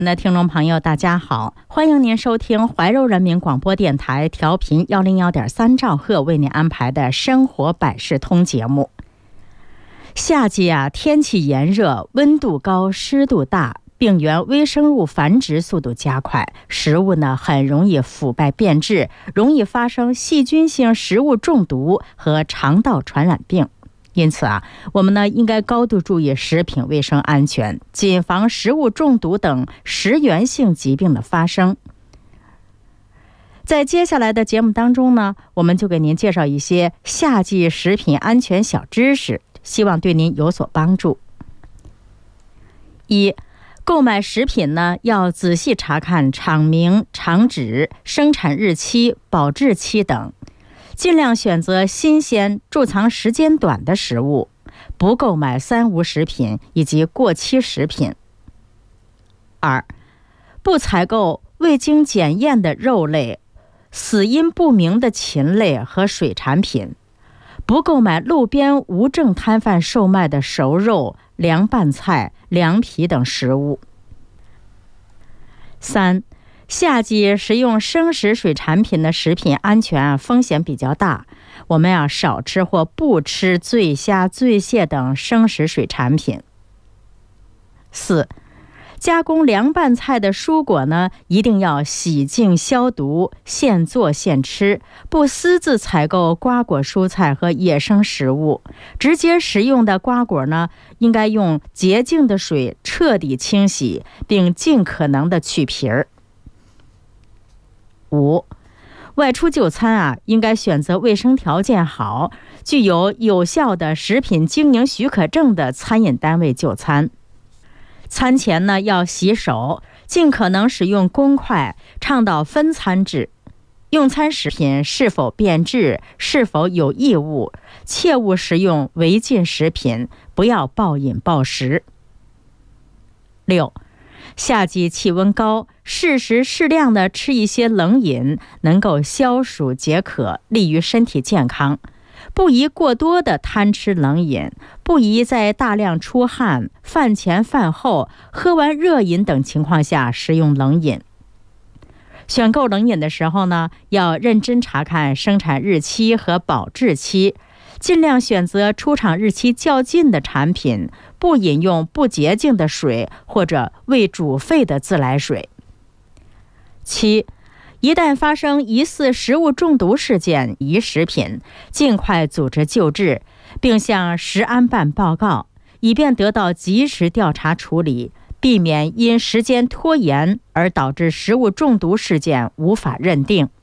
那听众朋友大家好，欢迎您收听怀柔人民广播电台调频101.3兆赫为您安排的生活百事通节目。夏季天气炎热，温度高，湿度大，病原微生物繁殖速度加快，食物很容易腐败变质，容易发生细菌性食物中毒和肠道传染病。因此我们应该高度注意食品卫生安全，谨防食物中毒等食源性疾病的发生。在接下来的节目当中我们就给您介绍一些夏季食品安全小知识，希望对您有所帮助。一、购买食品要仔细查看厂名、厂址、生产日期、保质期等，尽量选择新鲜、贮藏时间短的食物，不购买三无食品以及过期食品。二、不采购未经检验的肉类、死因不明的禽类和水产品，不购买路边无证摊贩售卖的熟肉、凉拌菜、凉皮等食物。三、夏季食用生食水产品的食品安全风险比较大，我们少吃或不吃醉虾、醉蟹等生食水产品。四、加工凉拌菜的蔬果一定要洗净消毒，现做现吃，不私自采购瓜果蔬菜和野生食物。直接食用的瓜果应该用洁净的水彻底清洗，并尽可能的去皮儿。五、外出就餐应该选择卫生条件好、具有有效的食品经营许可证的餐饮单位就餐。餐前要洗手，尽可能使用公筷，倡导分餐制。用餐食品是否变质，是否有异物，切勿食用违禁食品，不要暴饮暴食。六、夏季气温高，适时适量的吃一些冷饮，能够消暑解渴，利于身体健康。不宜过多的贪吃冷饮，不宜在大量出汗、饭前饭后、喝完热饮等情况下食用冷饮。选购冷饮的时候要认真查看生产日期和保质期，尽量选择出厂日期较近的产品，不饮用不洁净的水或者未煮沸的自来水。七、一旦发生疑似食物中毒事件、疑食品，尽快组织救治，并向食安办报告，以便得到及时调查处理，避免因时间拖延而导致食物中毒事件无法认定。